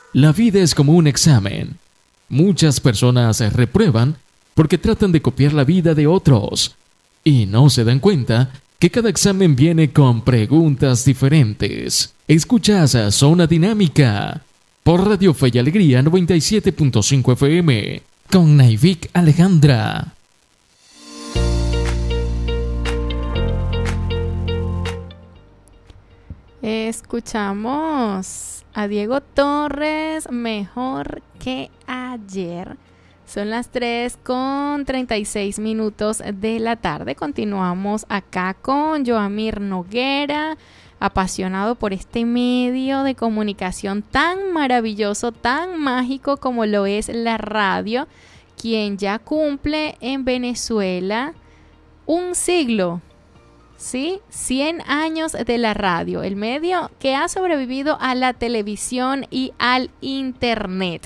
La vida es como un examen. Muchas personas reprueban porque tratan de copiar la vida de otros y no se dan cuenta que cada examen viene con preguntas diferentes. Escuchas a Zona Dinámica por Radio Fe y Alegría 97.5 FM con Naivik Alejandra. Escuchamos a Diego Torres, Mejor que ayer. Son las 3:36 de la tarde. Continuamos acá con Joamir Noguera, apasionado por este medio de comunicación tan maravilloso, tan mágico como lo es la radio, quien ya cumple en Venezuela un siglo. ¿Sí? 100 años de la radio, el medio que ha sobrevivido a la televisión y al internet.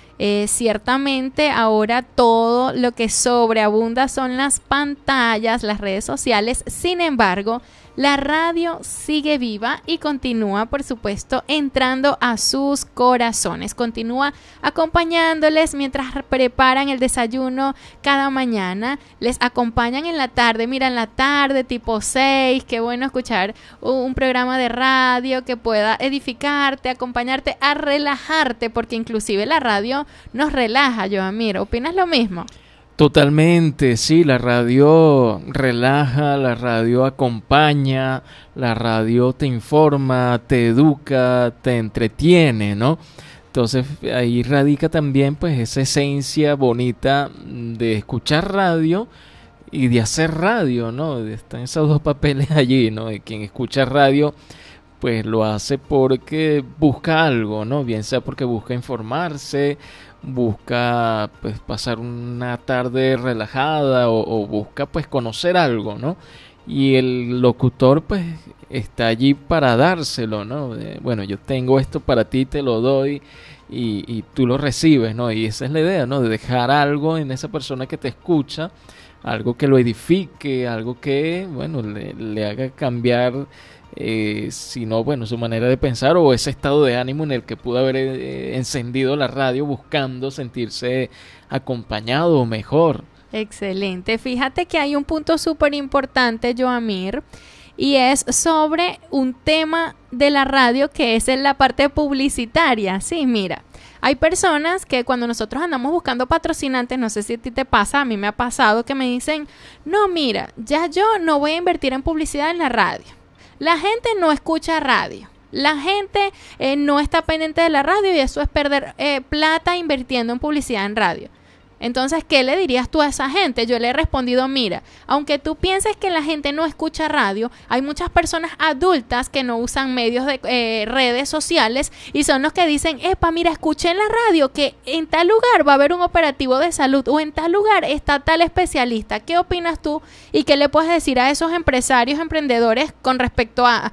Ciertamente ahora todo lo que sobreabunda son las pantallas, las redes sociales. Sin embargo, la radio sigue viva y continúa, por supuesto, entrando a sus corazones. Continúa acompañándoles mientras preparan el desayuno cada mañana. Les acompañan en la tarde. Mira, en la tarde, tipo 6, qué bueno escuchar un programa de radio que pueda edificarte, acompañarte a relajarte, porque inclusive la radio nos relaja, Joamir. ¿Opinas lo mismo? Totalmente, sí, la radio relaja, la radio acompaña, la radio te informa, te educa, te entretiene, ¿no? Entonces ahí radica también pues esa esencia bonita de escuchar radio y de hacer radio, ¿no? Están esos dos papeles allí, ¿no? De quien escucha radio pues lo hace porque busca algo, ¿no? Bien sea porque busca informarse, busca pues pasar una tarde relajada o busca pues conocer algo, ¿no? Y el locutor pues está allí para dárselo, ¿no? Bueno, yo tengo esto para ti, te lo doy y tú lo recibes, ¿no? Y esa es la idea, ¿no? De dejar algo en esa persona que te escucha, algo que lo edifique, algo que, bueno, le haga cambiar si no, bueno, su manera de pensar o ese estado de ánimo en el que pudo haber encendido la radio buscando sentirse acompañado o mejor. Excelente. Fíjate que hay un punto súper importante, Joamir, y es sobre un tema de la radio que es en la parte publicitaria. Sí, mira, hay personas que cuando nosotros andamos buscando patrocinantes, no sé si a ti te pasa, a mí me ha pasado que me dicen, no, mira, ya yo no voy a invertir en publicidad en la radio. La gente no escucha radio, la gente no está pendiente de la radio y eso es perder plata invirtiendo en publicidad en radio. Entonces, ¿qué le dirías tú a esa gente? Yo le he respondido, mira, aunque tú pienses que la gente no escucha radio, hay muchas personas adultas que no usan medios de redes sociales y son los que dicen, epa, mira, escuché en la radio que en tal lugar va a haber un operativo de salud o en tal lugar está tal especialista. ¿Qué opinas tú? ¿Y qué le puedes decir a esos empresarios, emprendedores con respecto a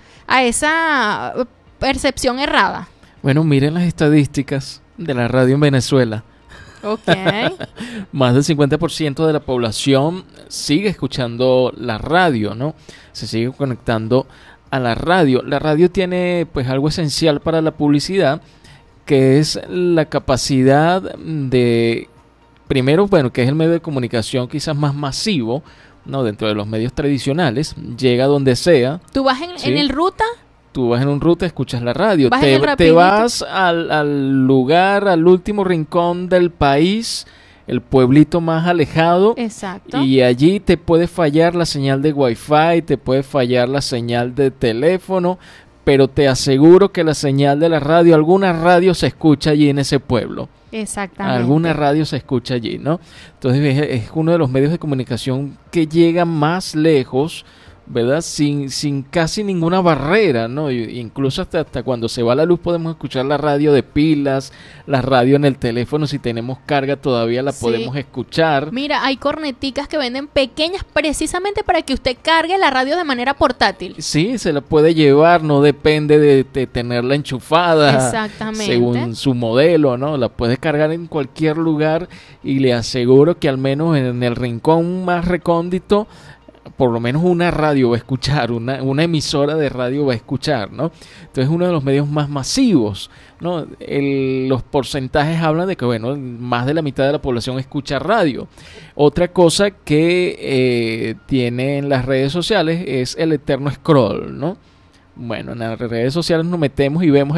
esa percepción errada? Bueno, miren las estadísticas de la radio en Venezuela. Okay. Más del 50% de la población sigue escuchando la radio, ¿no? Se sigue conectando a la radio. La radio tiene pues algo esencial para la publicidad, que es la capacidad de, primero, bueno, que es el medio de comunicación quizás más masivo, ¿no? Dentro de los medios tradicionales, llega donde sea. ¿Tú vas ¿sí? en el ruta? Tú vas en un ruta, escuchas la radio, te vas al lugar, al último rincón del país, el pueblito más alejado. Exacto. Y allí te puede fallar la señal de Wi-Fi, te puede fallar la señal de teléfono, pero te aseguro que la señal de la radio, alguna radio se escucha allí en ese pueblo. Exactamente. Alguna radio se escucha allí, ¿no? Entonces es uno de los medios de comunicación que llega más lejos, ¿verdad? Sin casi ninguna barrera, ¿no? Incluso hasta cuando se va la luz podemos escuchar la radio de pilas, la radio en el teléfono, si tenemos carga todavía la podemos escuchar. Mira, hay corneticas que venden pequeñas precisamente para que usted cargue la radio de manera portátil. Sí, se la puede llevar, no depende de tenerla enchufada. Exactamente. Según su modelo, ¿no? La puede cargar en cualquier lugar y le aseguro que al menos en el rincón más recóndito por lo menos una radio va a escuchar, una emisora de radio va a escuchar, ¿no? Entonces es uno de los medios más masivos, ¿no? Los porcentajes hablan de que, bueno, más de la mitad de la población escucha radio. Otra cosa que tienen las redes sociales es el eterno scroll, ¿no? Bueno, en las redes sociales nos metemos y vemos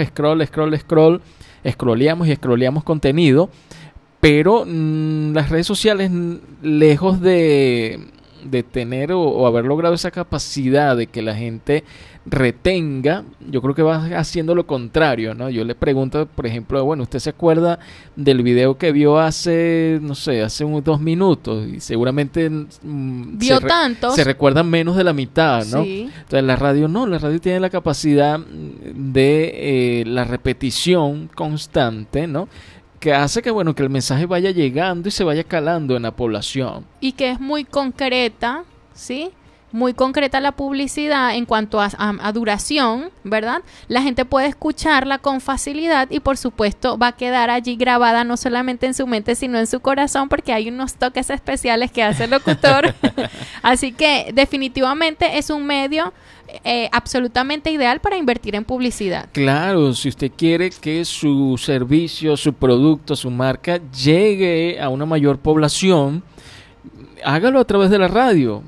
scrolleamos contenido, pero las redes sociales, lejos de tener o haber logrado esa capacidad de que la gente retenga, yo creo que va haciendo lo contrario, ¿no? Yo le pregunto, por ejemplo, bueno, ¿usted se acuerda del video que vio hace, no sé, hace unos 2 minutos? Y seguramente vio tantos, se recuerdan menos de la mitad, ¿no? Sí. Entonces la radio no, la radio tiene la capacidad de la repetición constante, ¿no? Que hace que, bueno, que el mensaje vaya llegando y se vaya calando en la población. Y que es muy concreta, ¿sí? Muy concreta la publicidad en cuanto a duración, ¿verdad? La gente puede escucharla con facilidad y por supuesto va a quedar allí grabada no solamente en su mente sino en su corazón, porque hay unos toques especiales que hace el locutor. Así que definitivamente es un medio absolutamente ideal para invertir en publicidad. Claro, si usted quiere que su servicio, su producto, su marca llegue a una mayor población, hágalo a través de la radio,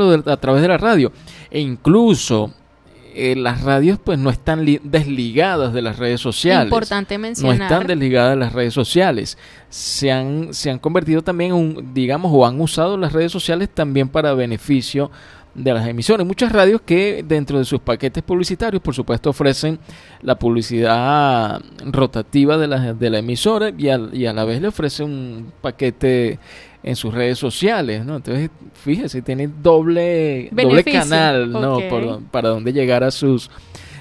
e incluso las radios pues no están desligadas de las redes sociales. Importante mencionar. No están desligadas de las redes sociales. Se han convertido también, digamos, o han usado las redes sociales también para beneficio de las emisiones. Muchas radios que dentro de sus paquetes publicitarios, por supuesto, ofrecen la publicidad rotativa de la emisora y a la vez le ofrecen un paquete en sus redes sociales, ¿no? Entonces, fíjese, tiene doble canal, ¿no? Okay. Para donde llegar a sus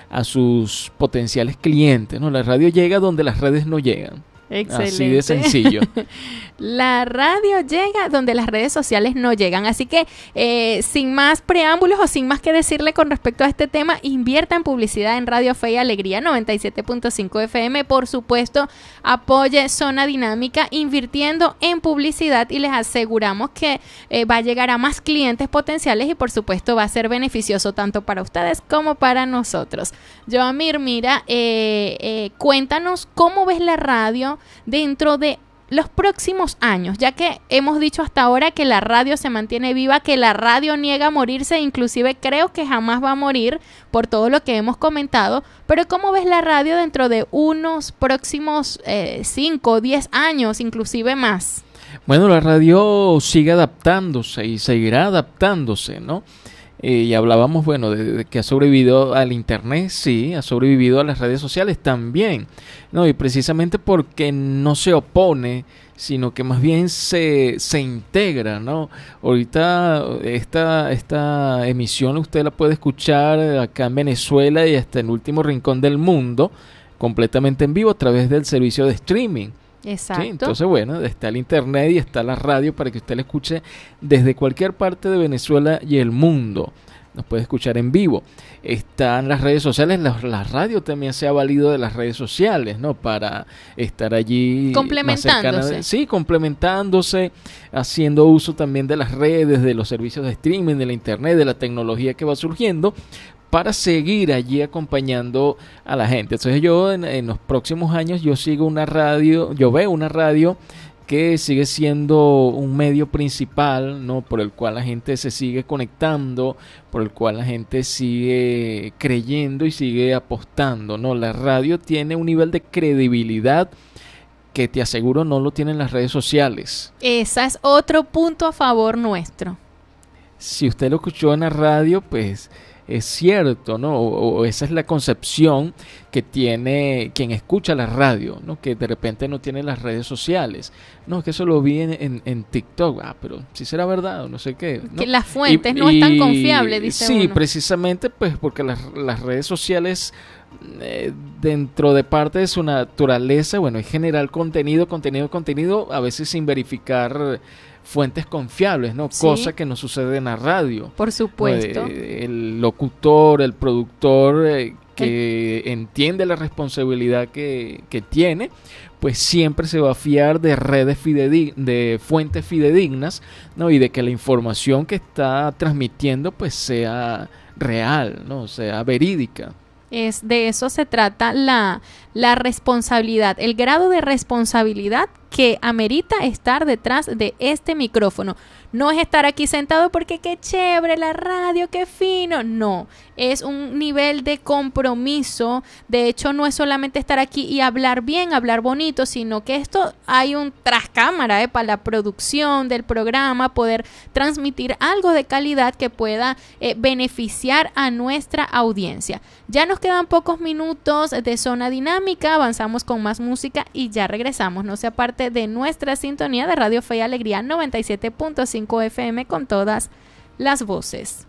potenciales clientes, ¿no? La radio llega donde las redes no llegan. Excelente. Así de sencillo. La radio llega donde las redes sociales no llegan. Así que sin más preámbulos o sin más que decirle con respecto a este tema, invierta en publicidad en Radio Fe y Alegría 97.5 FM. Por supuesto, apoye Zona Dinámica invirtiendo en publicidad y les aseguramos que va a llegar a más clientes potenciales y por supuesto va a ser beneficioso tanto para ustedes como para nosotros. Joamir, mira, cuéntanos cómo ves la radio dentro de los próximos años, ya que hemos dicho hasta ahora que la radio se mantiene viva, que la radio niega morirse, inclusive creo que jamás va a morir por todo lo que hemos comentado, pero ¿cómo ves la radio dentro de unos próximos 5 o 10 años, inclusive más? Bueno, la radio sigue adaptándose y seguirá adaptándose, ¿no? Y hablábamos, bueno, de que ha sobrevivido al internet, sí, ha sobrevivido a las redes sociales también, ¿no? Y precisamente porque no se opone, sino que más bien se integra, ¿no? Ahorita esta emisión usted la puede escuchar acá en Venezuela y hasta en el último rincón del mundo, completamente en vivo a través del servicio de streaming. Exacto. Sí, entonces, bueno, está el internet y está la radio para que usted la escuche desde cualquier parte de Venezuela y el mundo. Nos puede escuchar en vivo. Están las redes sociales, la radio también se ha valido de las redes sociales, ¿no? Para estar allí complementándose. Sí, complementándose, haciendo uso también de las redes, de los servicios de streaming, de la internet, de la tecnología que va surgiendo, para seguir allí acompañando a la gente. Entonces yo en los próximos años yo veo una radio que sigue siendo un medio principal, ¿no? Por el cual la gente se sigue conectando, por el cual la gente sigue creyendo y sigue apostando, ¿no? La radio tiene un nivel de credibilidad que te aseguro no lo tienen las redes sociales. Ese es otro punto a favor nuestro. Si usted lo escuchó en la radio, pues es cierto, ¿no? O esa es la concepción que tiene quien escucha la radio, ¿no? Que de repente no tiene las redes sociales. No, es que eso lo vi en TikTok. Pero si será verdad o no sé qué, ¿no? Que las fuentes no es tan confiable, dice sí, uno. Precisamente pues porque las redes sociales dentro de parte de su naturaleza, bueno, es generar contenido, a veces sin verificar fuentes confiables, ¿no? Sí. Cosa que no sucede en la radio. Por supuesto. El locutor, el productor que entiende la responsabilidad que tiene, pues siempre se va a fiar de redes de fuentes fidedignas, ¿no? Y de que la información que está transmitiendo pues sea real, ¿no? Sea verídica. De eso se trata la responsabilidad, el grado de responsabilidad que amerita estar detrás de este micrófono. No es estar aquí sentado porque qué chévere la radio, qué fino. No, es un nivel de compromiso. De hecho, no es solamente estar aquí y hablar bien, hablar bonito, sino que esto hay un tras cámara para la producción del programa, poder transmitir algo de calidad que pueda beneficiar a nuestra audiencia. Ya nos quedan pocos minutos de zona dinámica, avanzamos con más música y ya regresamos. No se aparte de nuestra sintonía de Radio Fe y Alegría 97.5 FM con todas las voces.